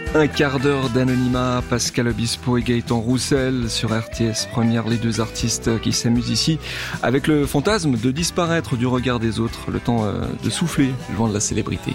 Un quart d'heure d'anonymat, Pascal Obispo et Gaëtan Roussel sur RTS Première, les deux artistes qui s'amusent ici avec le fantasme de disparaître du regard des autres, le temps de souffler loin de la célébrité.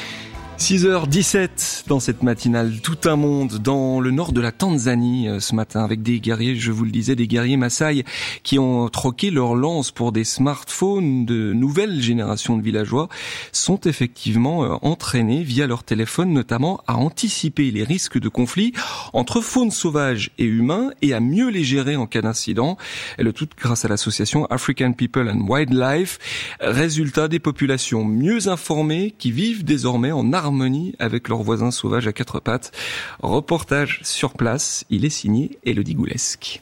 6h17 dans cette matinale, tout un monde dans le nord de la Tanzanie ce matin avec des guerriers, je vous le disais, des guerriers Maasai qui ont troqué leurs lances pour des smartphones. De nouvelles générations de villageois sont effectivement entraînés via leur téléphone notamment à anticiper les risques de conflits entre faune sauvage et humains et à mieux les gérer en cas d'incident. Et le tout grâce à l'association African People and Wildlife. Résultat, des populations mieux informées qui vivent désormais en harmonie avec leurs voisins sauvages à quatre pattes. Reportage sur place, il est signé Elodie Goulesque.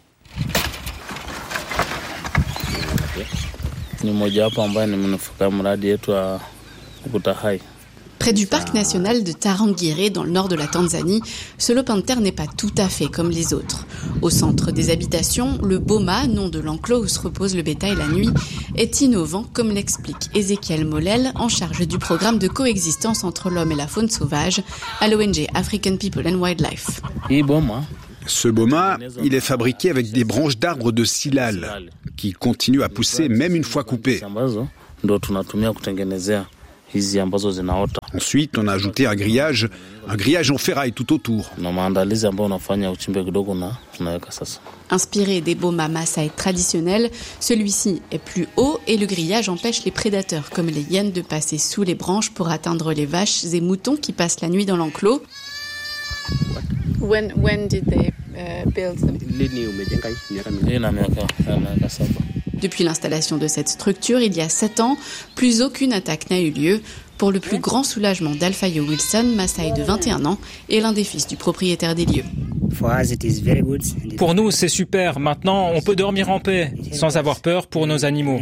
Près du parc national de Tarangire, dans le nord de la Tanzanie, ce lopin de terre n'est pas tout à fait comme les autres. Au centre des habitations, le boma, nom de l'enclos où se repose le bétail la nuit, est innovant, comme l'explique Ezekiel Molel, en charge du programme de coexistence entre l'homme et la faune sauvage à l'ONG African People and Wildlife. Ce boma, il est fabriqué avec des branches d'arbres de silal qui continuent à pousser même une fois coupées. Ensuite, on a ajouté un grillage en ferraille tout autour. Inspiré des bomas Maasai traditionnels, celui-ci est plus haut et le grillage empêche les prédateurs comme les hyènes de passer sous les branches pour atteindre les vaches et moutons qui passent la nuit dans l'enclos. When did they build them? Depuis l'installation de cette structure, il y a 7 ans, plus aucune attaque n'a eu lieu. Pour le plus grand soulagement d'Alfayo Wilson, Maasai de 21 ans, et l'un des fils du propriétaire des lieux. Pour nous, c'est super. Maintenant, on peut dormir en paix, sans avoir peur pour nos animaux.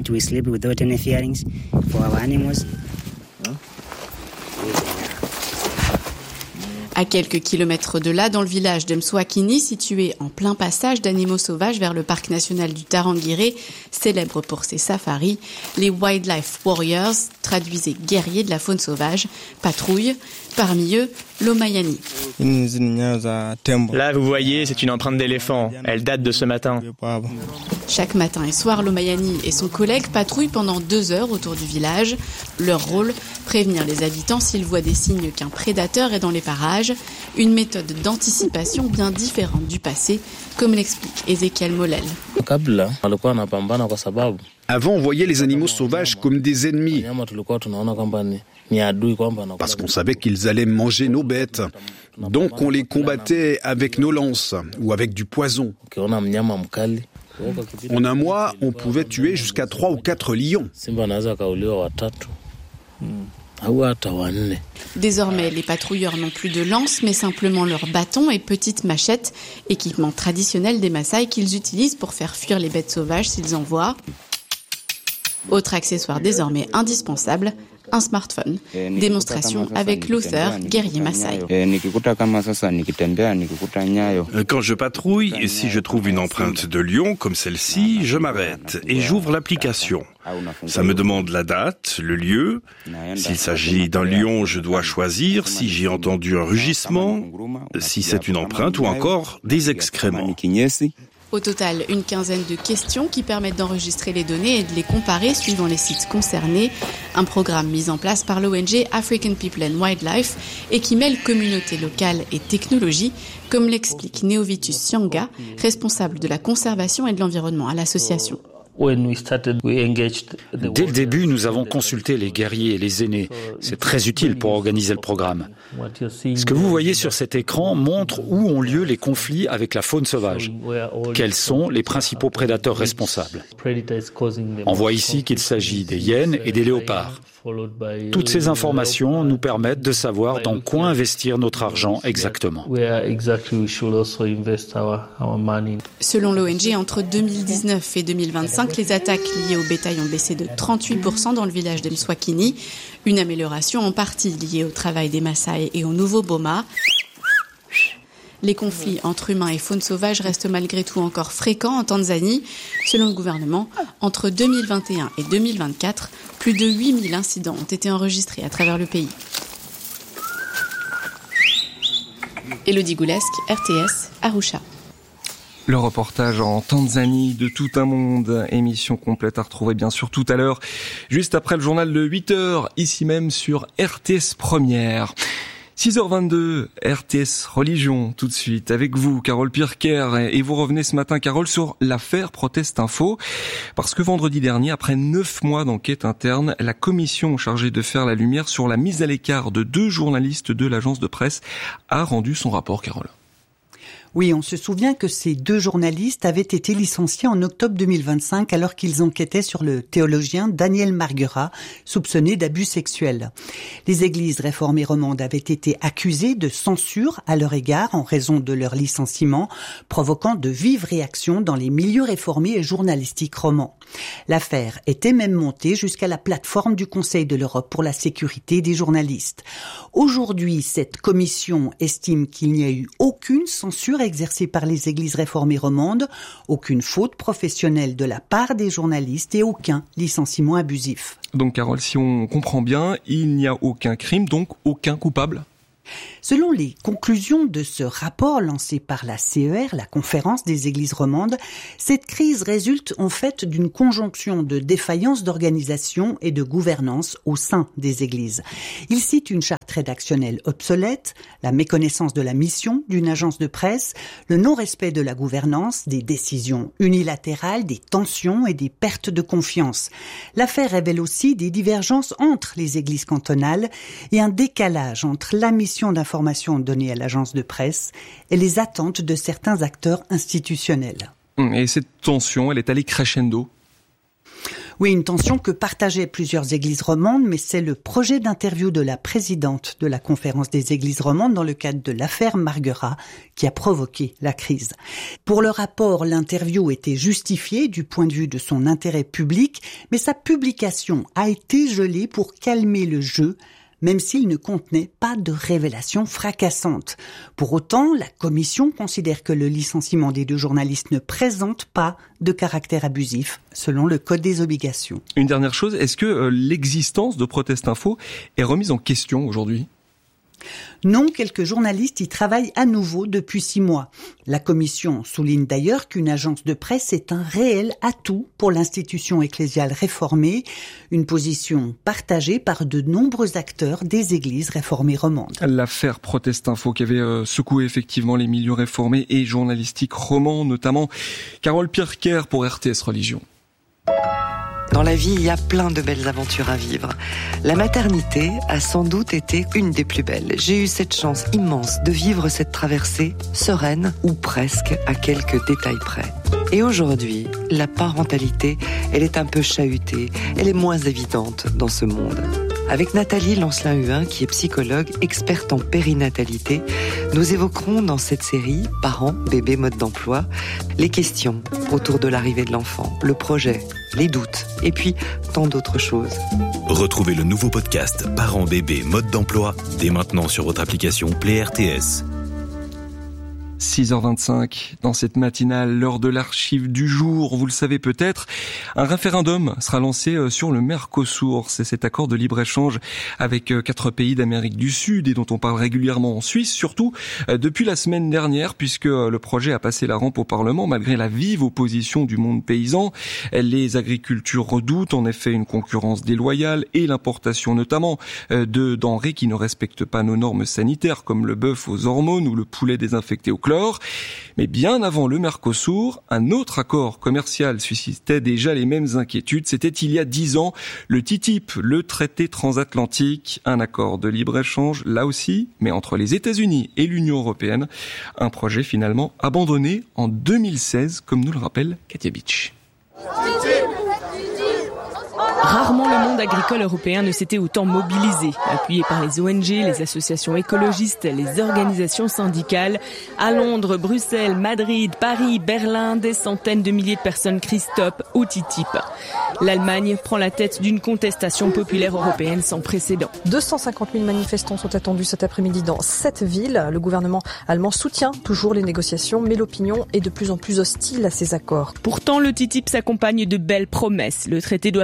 À quelques kilomètres de là, dans le village de Mswakini, situé en plein passage d'animaux sauvages vers le parc national du Tarangire, célèbre pour ses safaris, les Wildlife Warriors, traduisez guerriers de la faune sauvage, patrouillent. Parmi eux, l'Omayani. Là, vous voyez, c'est une empreinte d'éléphant. Elle date de ce matin. Chaque matin et soir, l'Omayani et son collègue patrouillent pendant 2 heures autour du village. Leur rôle, prévenir les habitants s'ils voient des signes qu'un prédateur est dans les parages. Une méthode d'anticipation bien différente du passé, comme l'explique Ezekiel Molel. Avant, on voyait les animaux sauvages comme des ennemis, parce qu'on savait qu'ils allaient manger nos bêtes. Donc on les combattait avec nos lances ou avec du poison. En un mois, on pouvait tuer jusqu'à 3 ou 4 lions. Désormais, les patrouilleurs n'ont plus de lances, mais simplement leurs bâtons et petites machettes, équipement traditionnel des Maasai qu'ils utilisent pour faire fuir les bêtes sauvages s'ils en voient. Autre accessoire désormais indispensable, un smartphone. Démonstration avec Luther, guerrier Maasai. Quand je patrouille, et si je trouve une empreinte de lion comme celle-ci, je m'arrête et j'ouvre l'application. Ça me demande la date, le lieu. S'il s'agit d'un lion, je dois choisir si j'ai entendu un rugissement, si c'est une empreinte ou encore des excréments. Au total, une quinzaine de questions qui permettent d'enregistrer les données et de les comparer suivant les sites concernés. Un programme mis en place par l'ONG African People and Wildlife et qui mêle communauté locale et technologie, comme l'explique Neovitus Sianga, responsable de la conservation et de l'environnement à l'association. Dès le début, nous avons consulté les guerriers et les aînés. C'est très utile pour organiser le programme. Ce que vous voyez sur cet écran montre où ont lieu les conflits avec la faune sauvage. Quels sont les principaux prédateurs responsables? On voit ici qu'il s'agit des hyènes et des léopards. Toutes ces informations nous permettent de savoir dans quoi investir notre argent exactement. Selon l'ONG, entre 2019 et 2025, les attaques liées au bétail ont baissé de 38% dans le village de Mswakini. Une amélioration en partie liée au travail des Maasai et au nouveau boma. Les conflits entre humains et faune sauvage restent malgré tout encore fréquents en Tanzanie. Selon le gouvernement, entre 2021 et 2024, plus de 8000 incidents ont été enregistrés à travers le pays. Élodie Goulesque, RTS, Arusha. Le reportage en Tanzanie de Tout un monde, émission complète à retrouver bien sûr tout à l'heure, juste après le journal de 8h, ici même sur RTS Première. 6h22, RTS Religion, tout de suite, avec vous, Carole Pirker, et vous revenez ce matin, Carole, sur l'affaire Protest Info, parce que vendredi dernier, après 9 mois d'enquête interne, la commission chargée de faire la lumière sur la mise à l'écart de 2 journalistes de l'agence de presse a rendu son rapport, Carole. Oui, on se souvient que ces 2 journalistes avaient été licenciés en octobre 2025 alors qu'ils enquêtaient sur le théologien Daniel Marguerat, soupçonné d'abus sexuels. Les églises réformées romandes avaient été accusées de censure à leur égard en raison de leur licenciement, provoquant de vives réactions dans les milieux réformés et journalistiques romans. L'affaire était même montée jusqu'à la plateforme du Conseil de l'Europe pour la sécurité des journalistes. Aujourd'hui, cette commission estime qu'il n'y a eu aucune censure exercée par les églises réformées romandes, aucune faute professionnelle de la part des journalistes et aucun licenciement abusif. Donc Carole, si on comprend bien, il n'y a aucun crime, donc aucun coupable ? Selon les conclusions de ce rapport lancé par la CER, la Conférence des Églises romandes, cette crise résulte en fait d'une conjonction de défaillances d'organisation et de gouvernance au sein des églises. Il cite une charte rédactionnelle obsolète, la méconnaissance de la mission d'une agence de presse, le non-respect de la gouvernance, des décisions unilatérales, des tensions et des pertes de confiance. L'affaire révèle aussi des divergences entre les églises cantonales et un décalage entre la mission d'information donnée à l'agence de presse et les attentes de certains acteurs institutionnels. Et cette tension, elle est allée crescendo ? Oui, une tension que partageaient plusieurs églises romandes, mais c'est le projet d'interview de la présidente de la Conférence des Églises romandes dans le cadre de l'affaire Marguerat qui a provoqué la crise. Pour le rapport, l'interview était justifiée du point de vue de son intérêt public, mais sa publication a été gelée pour calmer le jeu, même s'il ne contenait pas de révélations fracassantes. Pour autant, la commission considère que le licenciement des 2 journalistes ne présente pas de caractère abusif, selon le Code des obligations. Une dernière chose, est-ce que l'existence de Protest Info est remise en question aujourd'hui ? Non, quelques journalistes y travaillent à nouveau depuis 6 mois. La commission souligne d'ailleurs qu'une agence de presse est un réel atout pour l'institution ecclésiale réformée, une position partagée par de nombreux acteurs des églises réformées romandes. L'affaire Protest Info qui avait secoué effectivement les milieux réformés et journalistiques romans, notamment. Carole Pirker pour RTS Religion. Dans la vie, il y a plein de belles aventures à vivre. La maternité a sans doute été une des plus belles. J'ai eu cette chance immense de vivre cette traversée sereine ou presque à quelques détails près. Et aujourd'hui, la parentalité, elle est un peu chahutée, elle est moins évidente dans ce monde. Avec Nathalie Lancelin-Huin, qui est psychologue, experte en périnatalité, nous évoquerons dans cette série « Parents, bébés, mode d'emploi » les questions autour de l'arrivée de l'enfant, le projet, les doutes et puis tant d'autres choses. Retrouvez le nouveau podcast « Parents, bébés, mode d'emploi » dès maintenant sur votre application Play RTS. 6h25, dans cette matinale, l'heure de l'archive du jour, vous le savez peut-être, un référendum sera lancé sur le Mercosur. C'est cet accord de libre-échange avec 4 pays d'Amérique du Sud et dont on parle régulièrement en Suisse, surtout depuis la semaine dernière, puisque le projet a passé la rampe au Parlement malgré la vive opposition du monde paysan. Les agricultures redoutent en effet une concurrence déloyale et l'importation notamment de denrées qui ne respectent pas nos normes sanitaires, comme le bœuf aux hormones ou le poulet désinfecté au chlore. Mais bien avant le Mercosur, un autre accord commercial suscitait déjà les mêmes inquiétudes. C'était il y a 10 ans, le TTIP, le traité transatlantique, un accord de libre-échange là aussi, mais entre les États-Unis et l'Union européenne. Un projet finalement abandonné en 2016, comme nous le rappelle Katia Beach. Rarement le monde agricole européen ne s'était autant mobilisé, appuyé par les ONG, les associations écologistes, les organisations syndicales. À Londres, Bruxelles, Madrid, Paris, Berlin, des centaines de milliers de personnes crient stop au TTIP. L'Allemagne prend la tête d'une contestation populaire européenne sans précédent. 250 000 manifestants sont attendus cet après-midi dans 7 villes. Le gouvernement allemand soutient toujours les négociations, mais l'opinion est de plus en plus hostile à ces accords. Pourtant, le TTIP s'accompagne de belles promesses. Le traité doit permettre de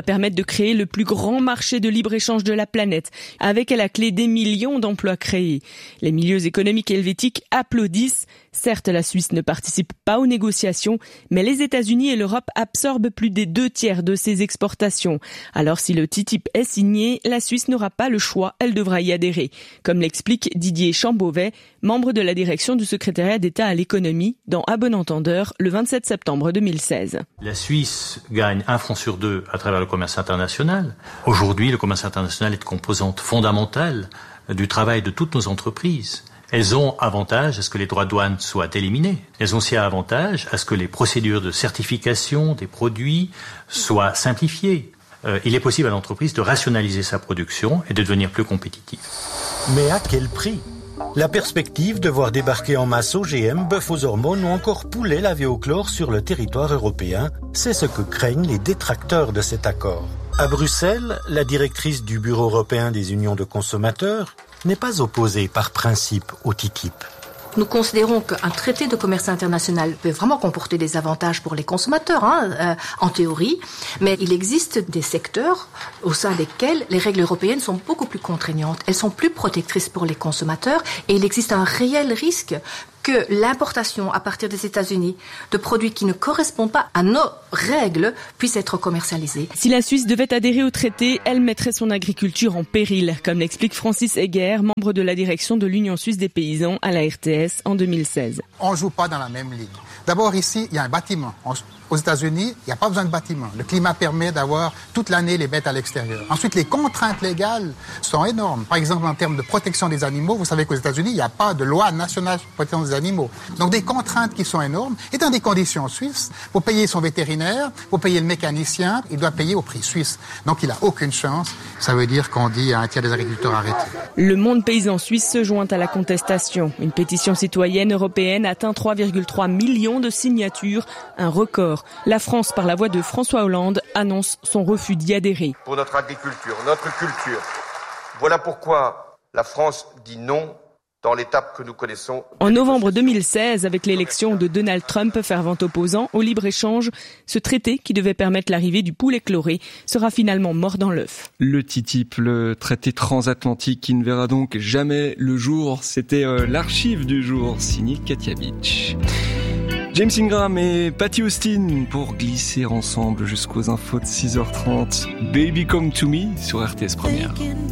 créer le plus grand marché de libre-échange de la planète, avec à la clé des millions d'emplois créés. Les milieux économiques helvétiques applaudissent. Certes, la Suisse ne participe pas aux négociations, mais les États-Unis et l'Europe absorbent plus des 2/3 de ses exportations. Alors si le TTIP est signé, la Suisse n'aura pas le choix, elle devra y adhérer. Comme l'explique Didier Chambovet, membre de la direction du secrétariat d'État à l'économie, dans À bon entendeur, le 27 septembre 2016. La Suisse gagne 1 franc sur 2 à travers le commerce international. Aujourd'hui, le commerce international est une composante fondamentale du travail de toutes nos entreprises. Elles ont avantage à ce que les droits de douane soient éliminés. Elles ont aussi avantage à ce que les procédures de certification des produits soient simplifiées. Il est possible à l'entreprise de rationaliser sa production et de devenir plus compétitive. Mais à quel prix ? La perspective de voir débarquer en masse OGM, bœuf aux hormones ou encore poulet lavé au chlore sur le territoire européen, c'est ce que craignent les détracteurs de cet accord. À Bruxelles, la directrice du Bureau européen des unions de consommateurs n'est pas opposée par principe au TTIP. Nous considérons qu'un traité de commerce international peut vraiment comporter des avantages pour les consommateurs, en théorie, mais il existe des secteurs au sein desquels les règles européennes sont beaucoup plus contraignantes. Elles sont plus protectrices pour les consommateurs et il existe un réel risque que l'importation à partir des États-Unis de produits qui ne correspondent pas à nos règles puisse être commercialisée. Si la Suisse devait adhérer au traité, elle mettrait son agriculture en péril, comme l'explique Francis Egger, membre de la direction de l'Union suisse des paysans à la RTS en 2016. On ne joue pas dans la même ligue. D'abord ici, il y a un bâtiment. Aux États-Unis, il n'y a pas besoin de bâtiment. Le climat permet d'avoir toute l'année les bêtes à l'extérieur. Ensuite, les contraintes légales sont énormes. Par exemple, en termes de protection des animaux, vous savez qu'aux États-Unis, il n'y a pas de loi nationale sur la protection des animaux. Donc des contraintes qui sont énormes. Et dans des conditions suisses, pour payer son vétérinaire, pour payer le mécanicien, il doit payer au prix suisse. Donc il n'a aucune chance. Ça veut dire qu'on dit à un tiers des agriculteurs arrêtés. Le monde paysan suisse se joint à la contestation. Une pétition citoyenne européenne atteint 3,3 millions de signatures, un record. La France, par la voix de François Hollande, annonce son refus d'y adhérer. Pour notre agriculture, notre culture, voilà pourquoi la France dit non dans l'étape que nous connaissons. En novembre 2016, avec l'élection de Donald Trump, fervent opposant au libre-échange, ce traité qui devait permettre l'arrivée du poulet chloré sera finalement mort dans l'œuf. Le TTIP, le traité transatlantique qui ne verra donc jamais le jour, c'était l'archive du jour, signé Katia Beach. James Ingram et Patty Austin pour glisser ensemble jusqu'aux infos de 6h30. Baby Come To Me sur RTS Première.